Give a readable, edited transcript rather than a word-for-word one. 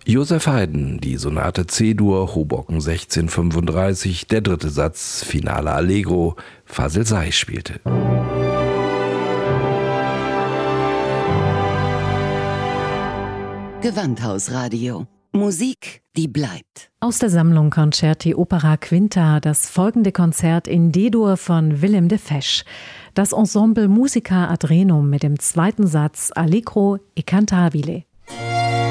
Josef Haydn, die Sonate C-Dur, Hoboken 1635, der dritte Satz, Finale Allegro, Fazil Say spielte. Gewandhausradio. Musik, die bleibt. Aus der Sammlung Concerti Opera Quinta das folgende Konzert in D-Dur von Willem de Fesch. Das Ensemble Musica ad Renum mit dem zweiten Satz Allegro e Cantabile.